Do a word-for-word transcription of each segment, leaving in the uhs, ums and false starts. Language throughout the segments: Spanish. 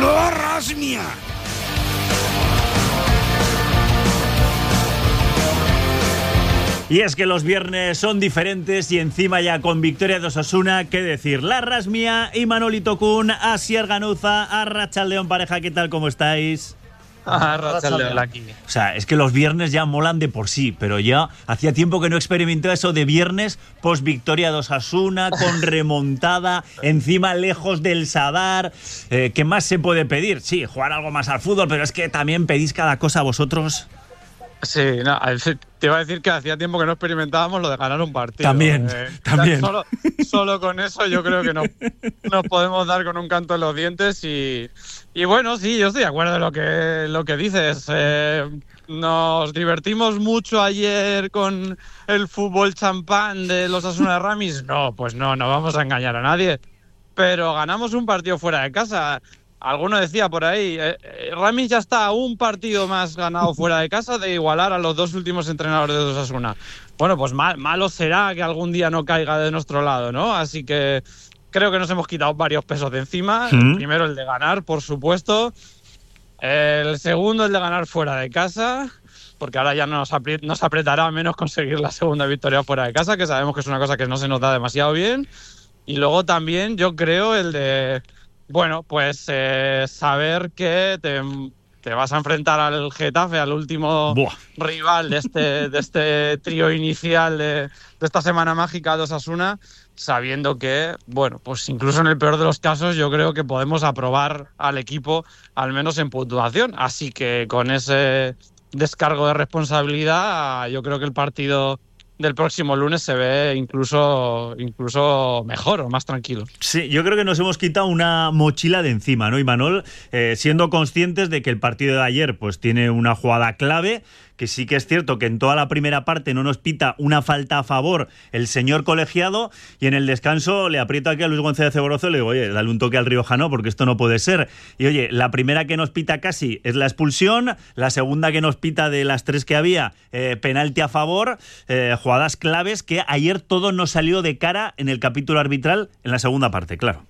¡La rasmia! Y es que los viernes son diferentes y encima ya con victoria de Osasuna, qué decir. La Rasmia y Manolito Kun, Asier Ganuza, Arratsaldeon pareja, ¿qué tal? ¿Cómo estáis? Arratsaldeon aquí. O sea, es que los viernes ya molan de por sí, pero ya hacía tiempo que no experimenté eso de viernes post victoria de Osasuna, con remontada, encima lejos del Sadar. Eh, ¿Qué más se puede pedir? Sí, jugar algo más al fútbol, pero es que también pedís cada cosa vosotros. Sí, no, te iba a decir que hacía tiempo que no experimentábamos lo de ganar un partido. También, eh, también. Solo, solo con eso yo creo que no, nos podemos dar con un canto en los dientes y, y bueno, sí, yo estoy de acuerdo en lo que, lo que dices. Eh, nos divertimos mucho ayer con el fútbol champán de los Osasuna de Ramis. No, pues no, no vamos a engañar a nadie. Pero ganamos un partido fuera de casa. Alguno decía por ahí, eh, eh, Ramis ya está a un partido más ganado fuera de casa de igualar a los dos últimos entrenadores de Osasuna. Bueno, pues mal, malo será que algún día no caiga de nuestro lado, ¿no? Así que creo que nos hemos quitado varios pesos de encima. ¿Mm? El primero, el de ganar, por supuesto. El segundo, el de ganar fuera de casa, porque ahora ya nos, apriet- nos apretará menos conseguir la segunda victoria fuera de casa, que sabemos que es una cosa que no se nos da demasiado bien. Y luego también yo creo el de... Bueno, pues eh, saber que te, te vas a enfrentar al Getafe, al último Buah. rival de este, de este trío inicial de, de esta semana mágica de Osasuna, sabiendo que, bueno, pues incluso en el peor de los casos yo creo que podemos aprobar al equipo, al menos en puntuación. Así que con ese descargo de responsabilidad, yo creo que el partido del próximo lunes se ve incluso, incluso mejor o más tranquilo. Sí, yo creo que nos hemos quitado una mochila de encima, ¿no, Imanol? Eh, siendo conscientes de que el partido de ayer pues tiene una jugada clave, que sí que es cierto que en toda la primera parte no nos pita una falta a favor el señor colegiado, y en el descanso le aprieto aquí a Luis González Ceborozo y le digo, oye, dale un toque al riojano porque esto no puede ser. Y oye, la primera que nos pita casi es la expulsión, la segunda que nos pita de las tres que había, eh, penalti a favor, eh, jugadas claves que ayer todo nos salió de cara en el capítulo arbitral en la segunda parte, claro.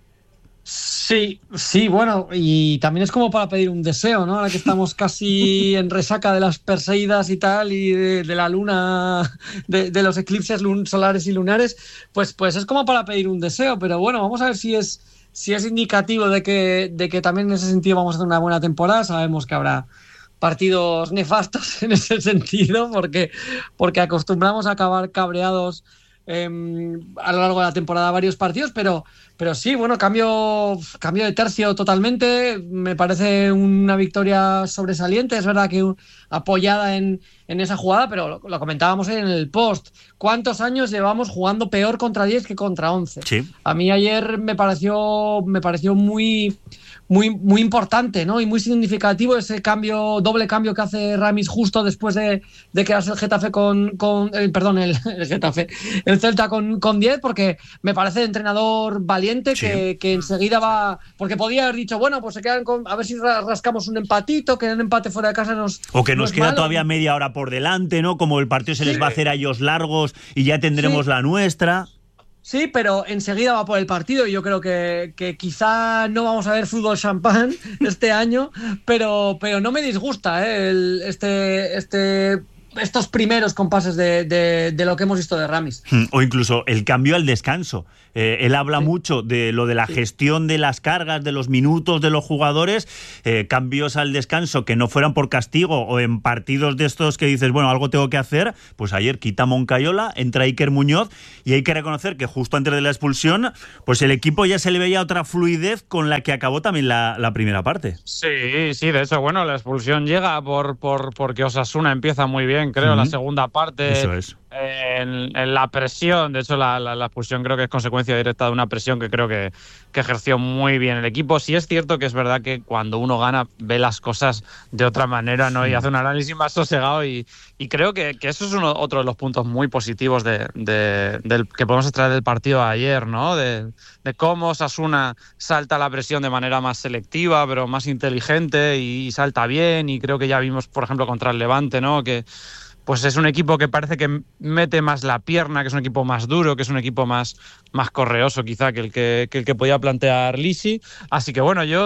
Sí, sí, bueno, y también es como para pedir un deseo, ¿no? Ahora que estamos casi en resaca de las Perseidas y tal, y de, de la luna, de, de los eclipses lun- solares y lunares, pues, pues es como para pedir un deseo, pero bueno, vamos a ver si es, si es indicativo de que, de que también en ese sentido vamos a hacer una buena temporada. Sabemos que habrá partidos nefastos en ese sentido, porque, porque acostumbramos a acabar cabreados Eh, a lo largo de la temporada varios partidos, pero, pero sí, bueno, cambio, cambio de tercio totalmente. Me parece una victoria sobresaliente. Es verdad que apoyada en, en esa jugada, pero lo, lo comentábamos en el post. ¿Cuántos años llevamos jugando peor contra diez que contra once? Sí. A mí ayer me pareció, me pareció muy, muy, muy importante, ¿no? Y muy significativo ese cambio, doble cambio que hace Ramis justo después de, de quedarse el Getafe con, con eh, perdón, el, el Getafe, el Celta con, con diez, porque me parece entrenador valiente, sí. que, que enseguida va, porque podía haber dicho, bueno, pues se quedan con, a ver si rascamos un empatito, que un empate fuera de casa nos... O que nos no queda malo. Todavía media hora por delante, ¿no? Como el partido se sí. les va a hacer a ellos largos y ya tendremos sí. la nuestra. Sí, pero enseguida va por el partido y yo creo que, que quizá no vamos a ver fútbol champán este año, pero, pero no me disgusta ¿eh? el, este, este, estos primeros compases de, de, de lo que hemos visto de Ramis. O incluso el cambio al descanso. Eh, él habla sí. mucho de lo de la sí. gestión de las cargas, de los minutos de los jugadores, eh, cambios al descanso que no fueran por castigo o en partidos de estos que dices, bueno, algo tengo que hacer. Pues ayer quita Moncayola, entra Iker Muñoz y hay que reconocer que justo antes de la expulsión, pues el equipo ya se le veía otra fluidez con la que acabó también la, la primera parte. Sí, sí, de hecho, bueno, la expulsión llega por, por porque Osasuna empieza muy bien, creo, uh-huh. la segunda parte. Eso es. En, en la presión, de hecho la, la, la expulsión creo que es consecuencia directa de una presión que creo que, que ejerció muy bien el equipo. Sí es cierto que es verdad que cuando uno gana ve las cosas de otra manera, ¿no? Y hace un análisis más sosegado y, y creo que, que eso es uno, otro de los puntos muy positivos de, de, del, que podemos extraer del partido de ayer, ¿no? De, de cómo Osasuna salta la presión de manera más selectiva pero más inteligente y, y salta bien, y creo que ya vimos por ejemplo contra el Levante, ¿no? Que pues es un equipo que parece que mete más la pierna, que es un equipo más duro, que es un equipo más, más correoso quizá que el que, que el que podía plantear Lisi. Así que bueno, yo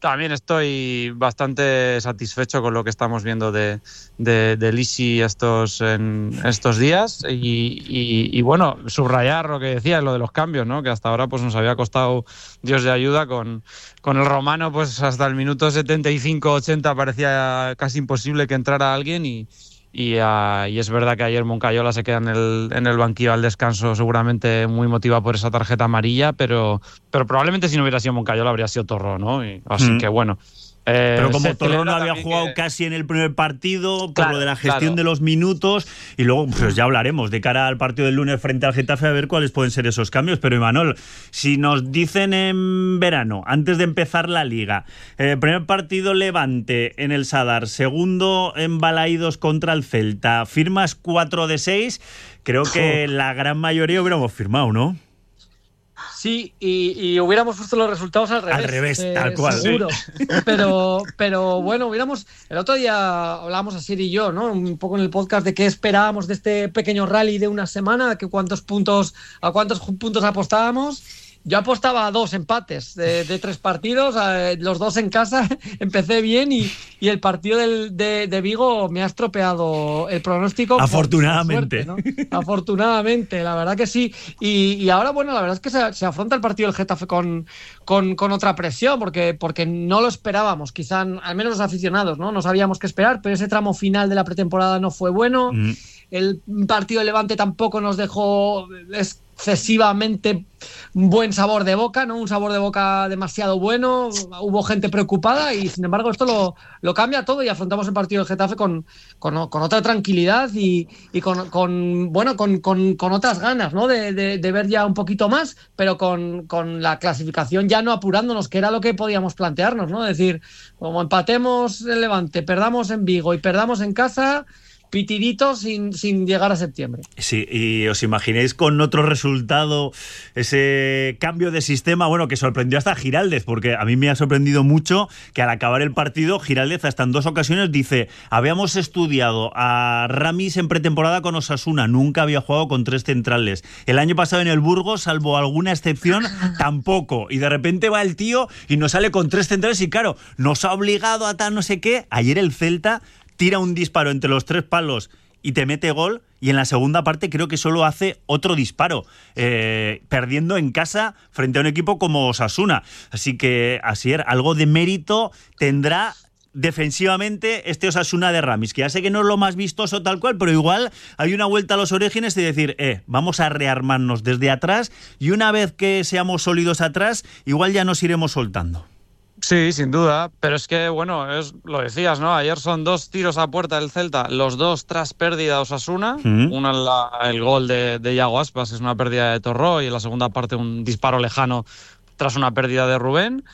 también estoy bastante satisfecho con lo que estamos viendo de, de, de Lisi estos, en estos días y, y, y bueno, subrayar lo que decía, lo de los cambios, ¿no? Que hasta ahora pues nos había costado Dios de ayuda con, con el Romano, pues hasta el minuto setenta y cinco ochenta parecía casi imposible que entrara alguien y Y, uh, y es verdad que ayer Moncayola se queda en el, en el banquillo al descanso, seguramente muy motivado por esa tarjeta amarilla, pero, pero probablemente si no hubiera sido Moncayola habría sido Torró, ¿no? Y, así mm. que bueno. Eh, pero como Torró no había jugado que... casi en el primer partido, por claro, lo de la gestión claro. de los minutos, y luego pues ya hablaremos de cara al partido del lunes frente al Getafe a ver cuáles pueden ser esos cambios. Pero Imanol, si nos dicen en verano, antes de empezar la Liga, eh, primer partido Levante en el Sadar, segundo en Balaídos contra el Celta, firmas cuatro de seis, creo que la gran mayoría hubiéramos firmado, ¿no? Sí, y, y hubiéramos puesto los resultados al revés. Al revés, eh, tal cual. Seguro. Sí. Pero, pero bueno, hubiéramos. El otro día hablábamos Asier y yo, ¿no? Un poco en el podcast de qué esperábamos de este pequeño rally de una semana, que cuántos puntos, a cuántos puntos apostábamos. Yo apostaba a dos empates de, de tres partidos, eh, los dos en casa, empecé bien y, y el partido del, de, de Vigo me ha estropeado el pronóstico. Afortunadamente. Por suerte, ¿no? Afortunadamente, la verdad que sí. Y, y ahora, bueno, la verdad es que se, se afronta el partido del Getafe con, con, con otra presión, porque, porque no lo esperábamos, quizá, al menos los aficionados, ¿no? No sabíamos qué esperar, pero ese tramo final de la pretemporada no fue bueno. Mm. El partido de Levante tampoco nos dejó excesivamente buen sabor de boca, ¿no? Un sabor de boca demasiado bueno, hubo gente preocupada y sin embargo esto lo, lo cambia todo y afrontamos el partido del Getafe con, con, con otra tranquilidad y, y con, con bueno con, con, con otras ganas, ¿no? De, de, de ver ya un poquito más, pero con, con la clasificación ya no apurándonos, que era lo que podíamos plantearnos, ¿no? Es decir, como empatemos en Levante, perdamos en Vigo y perdamos en casa, pitidito sin, sin llegar a septiembre. Sí, y os imagináis con otro resultado ese cambio de sistema, bueno, que sorprendió hasta a Giraldez, porque a mí me ha sorprendido mucho que al acabar el partido, Giraldez hasta en dos ocasiones dice, habíamos estudiado a Ramis en pretemporada con Osasuna, nunca había jugado con tres centrales. El año pasado en el Burgos, salvo alguna excepción, tampoco. Y de repente va el tío y nos sale con tres centrales y claro, nos ha obligado a tal no sé qué. Ayer el Celta tira un disparo entre los tres palos y te mete gol, y en la segunda parte creo que solo hace otro disparo, eh, perdiendo en casa frente a un equipo como Osasuna. Así que, Asier, algo de mérito tendrá defensivamente este Osasuna de Ramis, que ya sé que no es lo más vistoso tal cual, pero igual hay una vuelta a los orígenes de decir, eh, vamos a rearmarnos desde atrás y una vez que seamos sólidos atrás, igual ya nos iremos soltando. Sí, sin duda, pero es que, bueno, es, lo decías, ¿no? Ayer son dos tiros a puerta del Celta, los dos tras pérdida de Osasuna, mm. uno en la, el gol de, de Iago Aspas, que es una pérdida de Torró, y en la segunda parte un disparo lejano tras una pérdida de Rubén.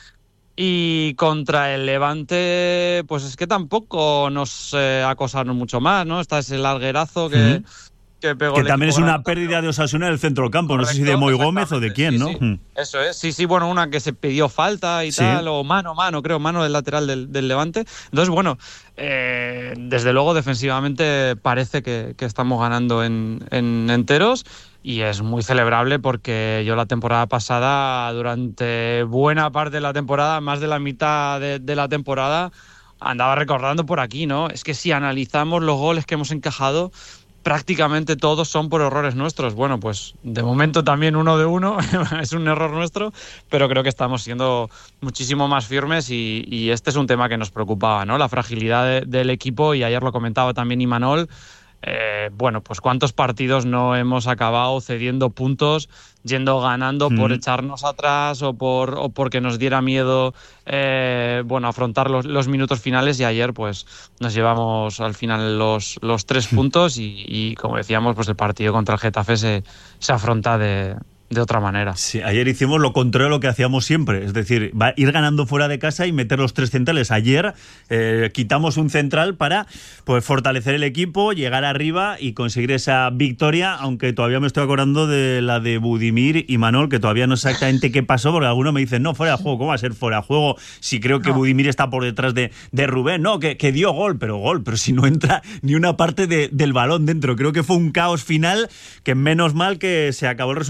Y contra el Levante, pues es que tampoco nos eh, acosaron mucho más, ¿no? Está ese larguerazo que... Mm. Que, pegó que también es una pérdida de Osasuna en el centro del campo. Correcto, no sé si de Moy Gómez o de quién, sí, ¿no? Sí. Eso es, sí, sí, bueno, una que se pidió falta y sí. tal, o mano, mano, creo, mano del lateral del, del Levante. Entonces, bueno, eh, desde luego defensivamente parece que, que estamos ganando en, en enteros y es muy celebrable porque yo la temporada pasada, durante buena parte de la temporada, más de la mitad de, de la temporada, andaba recordando por aquí, ¿no? Es que si analizamos los goles que hemos encajado, prácticamente todos son por errores nuestros. Bueno, pues de momento también uno de uno es un error nuestro, pero creo que estamos siendo muchísimo más firmes y, y este es un tema que nos preocupaba, ¿no? La fragilidad de, del equipo, y ayer lo comentaba también Imanol. Eh, bueno, pues cuántos partidos no hemos acabado cediendo puntos, yendo ganando mm. por echarnos atrás o por o porque nos diera miedo eh, bueno, afrontar los, los minutos finales, y ayer pues nos llevamos al final los, los tres puntos y, y como decíamos, pues el partido contra el Getafe se, se afronta de... de otra manera. Sí, ayer hicimos lo contrario a lo que hacíamos siempre, es decir, va, ir ganando fuera de casa y meter los tres centrales. Ayer eh, quitamos un central para pues fortalecer el equipo, llegar arriba y conseguir esa victoria, aunque todavía me estoy acordando de la de Budimir y Manol, que todavía no sé exactamente qué pasó, porque algunos me dicen, no, fuera de juego, ¿cómo va a ser fuera de juego? Si creo que no. Budimir está por detrás de, de Rubén, no, que, que dio gol, pero gol, pero si no entra ni una parte de, del balón dentro. Creo que fue un caos final, que menos mal que se acabó el resultado con uno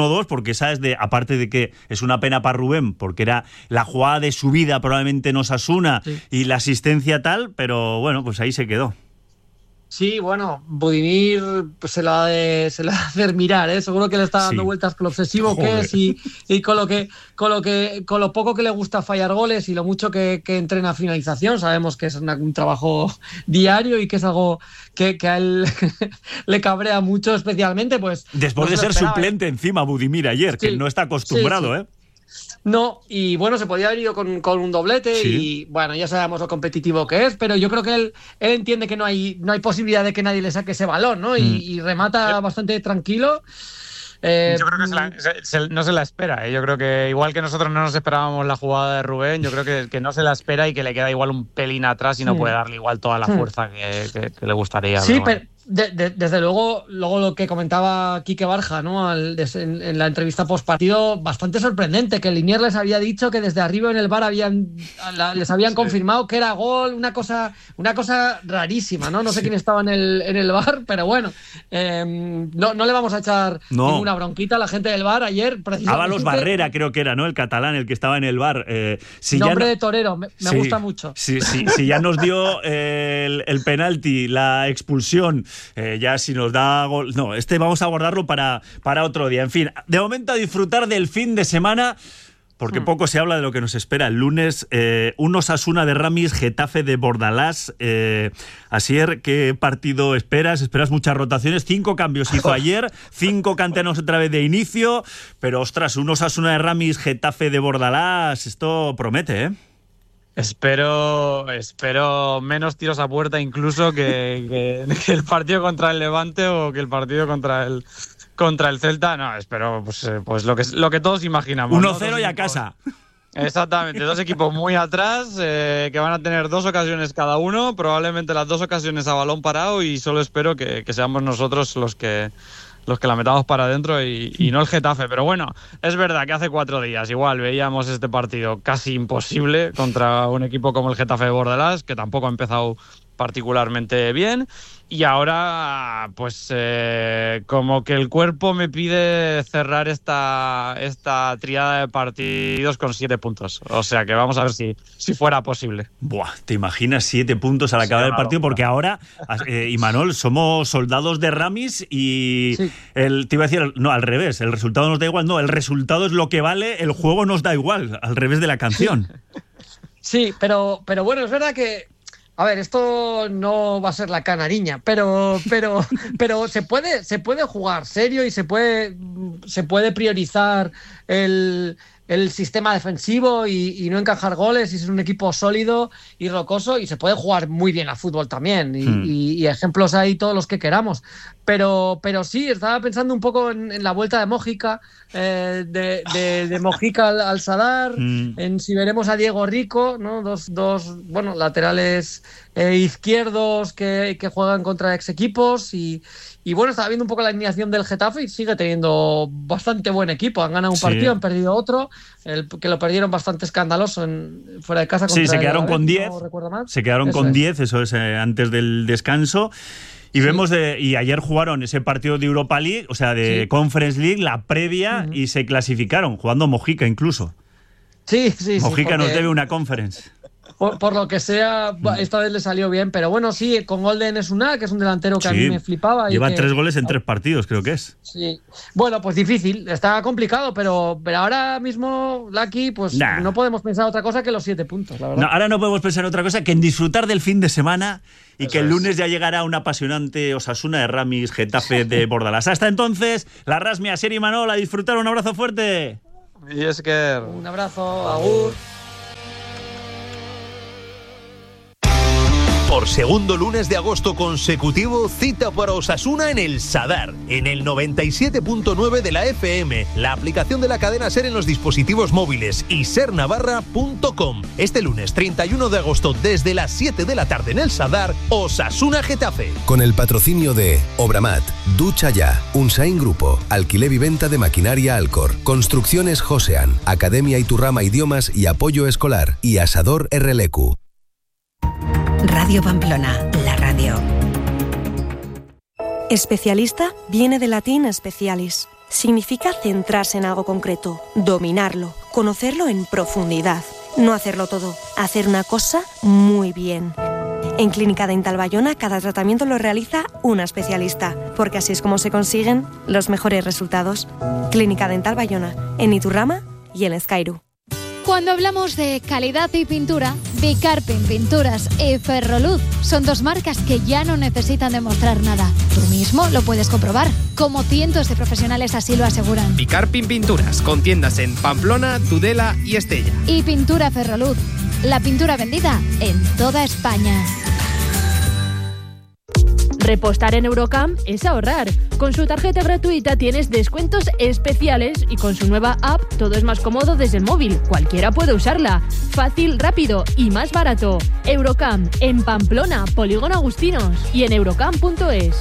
uno dos, porque sabes, de, aparte de que es una pena para Rubén, porque era la jugada de su vida probablemente en Osasuna, sí, y la asistencia tal, pero bueno, pues ahí se quedó. Sí, bueno, Budimir pues, se, la de, se la va a hacer mirar, ¿eh? Seguro que le está dando sí. vueltas con lo obsesivo Joder. que es y, y con lo que con lo que con lo poco que le gusta fallar goles y lo mucho que, que entrena finalización. Sabemos que es una, un trabajo diario y que es algo que, que a él le cabrea mucho, especialmente pues después no de ser esperaba, suplente ¿eh? encima Budimir ayer, sí. que no está acostumbrado, sí, sí. ¿eh? No, y bueno, se podía haber ido con, con un doblete sí. y bueno, ya sabemos lo competitivo que es, pero yo creo que él, él entiende que no hay, no hay posibilidad de que nadie le saque ese balón, ¿no? Mm. Y, y remata sí. bastante tranquilo. Eh, yo creo que se la, se, se, no se la espera, ¿eh? Yo creo que igual que nosotros no nos esperábamos la jugada de Rubén, yo creo que, que no se la espera y que le queda igual un pelín atrás y no mm. puede darle igual toda la fuerza que, que, que le gustaría. Sí, pero... Bueno. pero... De, de, desde luego, luego lo que comentaba Quique Barja, ¿no? Al, des, en, en la entrevista postpartido, bastante sorprendente, que Liniers les había dicho que desde arriba en el V A R habían, la, les habían sí. confirmado que era gol, una cosa, una cosa rarísima, ¿no? No sé sí. quién estaba en el, en el V A R, pero bueno, eh, no, no le vamos a echar no. ninguna bronquita a la gente del V A R ayer. Ábalos Barrera creo que era, ¿no? El catalán, el que estaba en el V A R. Eh, si Nombre ya no... de torero, me, me sí. gusta mucho. Sí, sí, si ya nos dio eh, el, el penalti, la expulsión. Eh, ya si nos da gol... No, este vamos a guardarlo para, para otro día. En fin, de momento a disfrutar del fin de semana, porque hmm. poco se habla de lo que nos espera el lunes. Eh, un Osasuna de Ramis, Getafe de Bordalás. Eh, Asier, ¿qué partido esperas? ¿Esperas muchas rotaciones? Cinco cambios hizo ayer, cinco canteranos otra vez de inicio, pero ostras, un Osasuna de Ramis, Getafe de Bordalás, esto promete, ¿eh? Espero, espero menos tiros a puerta incluso que, que, que el partido contra el Levante o que el partido contra el contra el Celta. No, espero pues, pues lo que lo que todos imaginamos. uno cero ¿no? y a casa. Exactamente, dos equipos muy atrás eh, que van a tener dos ocasiones cada uno, probablemente las dos ocasiones a balón parado y solo espero que, que seamos nosotros los que los que la metamos para adentro y, y no el Getafe. Pero bueno, es verdad que hace cuatro días igual veíamos este partido casi imposible contra un equipo como el Getafe de Bordalás, que tampoco ha empezado particularmente bien, y ahora pues eh, como que el cuerpo me pide cerrar esta, esta triada de partidos con siete puntos, o sea que vamos a ver si, si fuera posible. Buah, ¿te imaginas siete puntos al acabar sí, el partido? Porque ahora, eh, Imanol, somos soldados de Ramis y sí. el, te iba a decir, no, al revés, el resultado nos da igual, no, el resultado es lo que vale, el juego nos da igual, al revés de la canción. Sí, pero, pero bueno, es verdad que a ver, esto no va a ser la canariña, pero, pero, pero se puede, se puede jugar serio y se puede, se puede priorizar el, el sistema defensivo y, y no encajar goles y ser un equipo sólido y rocoso, y se puede jugar muy bien a fútbol también y, hmm. y, y ejemplos hay todos los que queramos. Pero, pero sí, estaba pensando un poco en, en la vuelta de Mójica, eh, de, de, de Mójica al, al Sadar, mm. en si veremos a Diego Rico, ¿no? Dos, dos bueno, laterales eh, izquierdos que, que juegan contra ex equipos y, y bueno, estaba viendo un poco la alineación del Getafe y sigue teniendo bastante buen equipo. Han ganado un sí. partido, han perdido otro, el, que lo perdieron bastante escandaloso en, fuera de casa. Sí, se quedaron con diez, no se quedaron eso con diez, eso es, eh, antes del descanso. Y sí. vemos, de, y ayer jugaron ese partido de Europa League, o sea, de sí. Conference League, la previa, uh-huh. y se clasificaron, jugando Mojica incluso. Sí, sí, Mojica sí. Mojica nos debe una Conference. Por, por lo que sea, esta vez le salió bien, pero bueno, sí, con gol de Enes Una, que es un delantero que sí. a mí me flipaba. Lleva y que, tres goles en tres partidos, creo que es. Sí. Bueno, pues difícil, está complicado, pero, pero ahora mismo, Lucky, pues nah. no podemos pensar otra cosa que los siete puntos, la verdad. No, ahora no podemos pensar otra cosa que en disfrutar del fin de semana y Eso que el lunes es. ya llegará un apasionante Osasuna de Ramis, Getafe de Bordalás. Hasta entonces, la Rasmi, Asier y Manol, a disfrutar, un abrazo fuerte. Y es que... Un abrazo, agur. Por segundo lunes de agosto consecutivo, cita para Osasuna en el Sadar, en el noventa y siete punto nueve de la F M, la aplicación de la cadena SER en los dispositivos móviles y ser navarra punto com. Este lunes treinta y uno de agosto, desde las siete de la tarde en el Sadar, Osasuna Getafe. Con el patrocinio de Obramat, Ducha Ya, Unsain Grupo, Alquiler y Venta de Maquinaria Alcor, Construcciones Josean, Academia Iturrama Idiomas y Apoyo Escolar y Asador R L Q. Radio Pamplona, la radio. Especialista viene del latín specialis. significa centrarse en algo concreto, dominarlo, conocerlo en profundidad. No hacerlo todo, hacer una cosa muy bien. En Clínica Dental Bayona cada tratamiento lo realiza una especialista, porque así es como se consiguen los mejores resultados. Clínica Dental Bayona, en Iturrama y en Ezcairu. Cuando hablamos de calidad y pintura, Bicarpin Pinturas y Ferroluz son dos marcas que ya no necesitan demostrar nada. Tú mismo lo puedes comprobar, como cientos de profesionales así lo aseguran. Bicarpin Pinturas, con tiendas en Pamplona, Tudela y Estella. Y Pintura Ferroluz, la pintura vendida en toda España. Repostar en Eurocamp es ahorrar. Con su tarjeta gratuita tienes descuentos especiales y con su nueva app todo es más cómodo desde el móvil. Cualquiera puede usarla. Fácil, rápido y más barato. Eurocamp en Pamplona, Polígono Agustinos y en eurocamp punto es.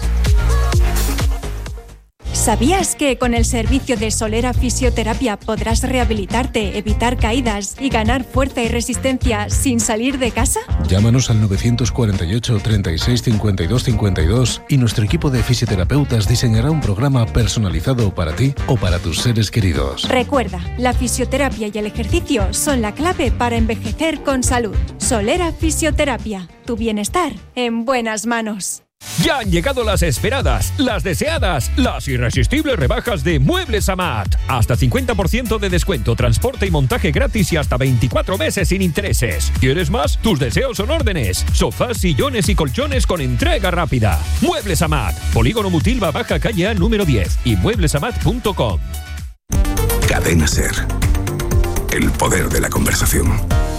¿Sabías que con el servicio de Solera Fisioterapia podrás rehabilitarte, evitar caídas y ganar fuerza y resistencia sin salir de casa? Llámanos al nueve cuatro ocho, treinta y seis, cincuenta y dos, cincuenta y dos y nuestro equipo de fisioterapeutas diseñará un programa personalizado para ti o para tus seres queridos. Recuerda, la fisioterapia y el ejercicio son la clave para envejecer con salud. Solera Fisioterapia, tu bienestar en buenas manos. Ya han llegado las esperadas, las deseadas, las irresistibles rebajas de Muebles Amat. Hasta cincuenta por ciento de descuento, transporte y montaje gratis y hasta veinticuatro meses sin intereses. ¿Quieres más? Tus deseos son órdenes. Sofás, sillones y colchones con entrega rápida. Muebles Amat, Polígono Mutilva, Baja Calle A número diez y muebles amat punto com. Cadena SER. El poder de la conversación.